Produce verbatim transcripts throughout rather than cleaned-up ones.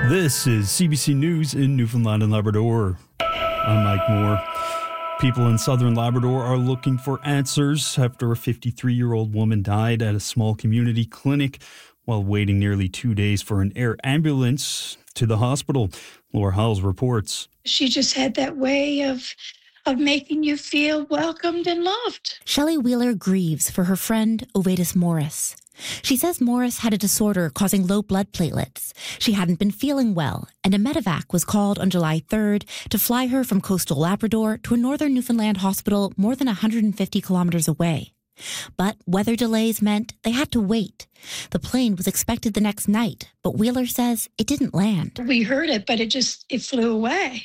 This is C B C News in Newfoundland and Labrador. I'm Mike Moore. People in southern Labrador are looking for answers after a fifty-three-year-old woman died at a small community clinic while waiting nearly two days for an air ambulance to the hospital. Laura Howells reports. She just had that way of of making you feel welcomed and loved. Shelley Wheeler grieves for her friend Ovatus Morris. She says Morris had a disorder causing low blood platelets. She hadn't been feeling well, and a medevac was called on July third to fly her from coastal Labrador to a northern Newfoundland hospital more than one hundred fifty kilometers away. But weather delays meant they had to wait. The plane was expected the next night, but Wheeler says it didn't land. We heard it, but it just, it flew away.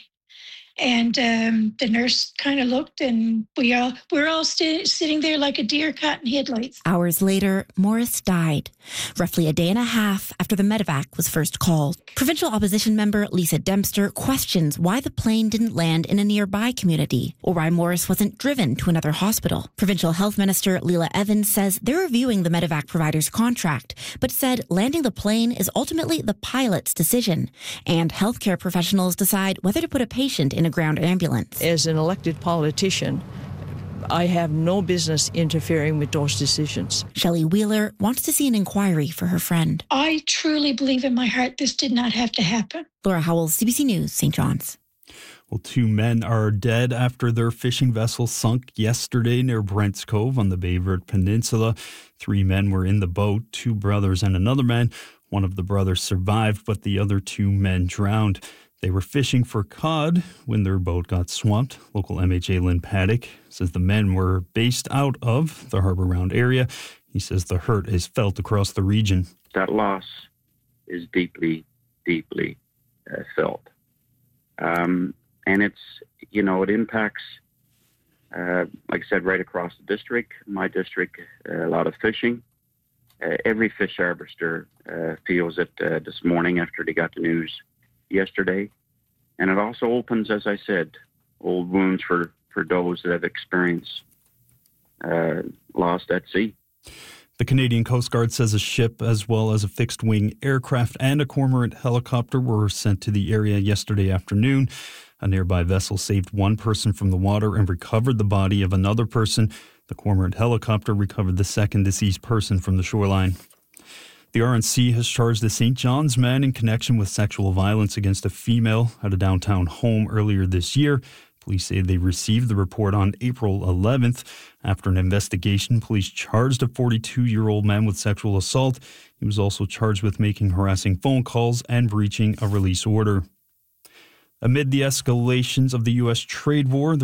And um, the nurse kind of looked, and we all we're all st- sitting there like a deer caught in headlights. Hours later, Morris died, roughly a day and a half after the medevac was first called. Provincial opposition member Lisa Dempster questions why the plane didn't land in a nearby community or why Morris wasn't driven to another hospital. Provincial Health Minister Leela Evans says they're reviewing the medevac provider's contract, but said landing the plane is ultimately the pilot's decision, and healthcare professionals decide whether to put a patient in a ground ambulance. As an elected politician, I have no business interfering with those decisions. Shelley Wheeler wants to see an inquiry for her friend. I truly believe in my heart this did not have to happen. Laura Howells, C B C News, Saint John's. Well, two men are dead after their fishing vessel sunk yesterday near Brents Cove on the Bay Verte Peninsula. Three men were in the boat, two brothers and another man. One of the brothers survived, but the other two men drowned. They were fishing for cod when their boat got swamped. Local M H A Lynn Paddock says the men were based out of the Harbour Round area. He says the hurt is felt across the region. That loss is deeply, deeply uh, felt. Um, and it's, you know, it impacts, uh, like I said, right across the district. My district, uh, a lot of fishing. Uh, every fish harvester uh, feels it uh, this morning after they got the news yesterday. And it also opens, as I said, old wounds for, for those that have experienced uh, loss at sea. The Canadian Coast Guard says a ship as well as a fixed-wing aircraft and a Cormorant helicopter were sent to the area yesterday afternoon. A nearby vessel saved one person from the water and recovered the body of another person. The Cormorant helicopter recovered the second deceased person from the shoreline. The R N C has charged a Saint John's man in connection with sexual violence against a female at a downtown home earlier this year. Police say they received the report on April eleventh. After an investigation, police charged a forty-two-year-old man with sexual assault. He was also charged with making harassing phone calls and breaching a release order. Amid the escalations of the U S trade war,